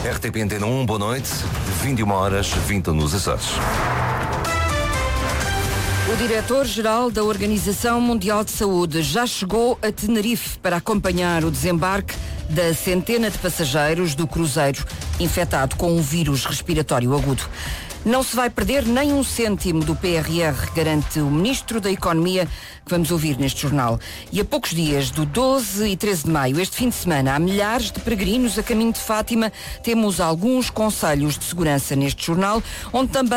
RTP Antena 1, boa noite. 21h20 nos Açores. O diretor-geral da Organização Mundial de Saúde já chegou a Tenerife para acompanhar o desembarque da centena de passageiros do cruzeiro infectado com um vírus respiratório agudo. Não se vai perder nem um cêntimo do PRR, garante o Ministro da Economia, que vamos ouvir neste jornal. E a poucos dias do 12 e 13 de maio, este fim de semana, há milhares de peregrinos a caminho de Fátima. Temos alguns conselhos de segurança neste jornal, onde também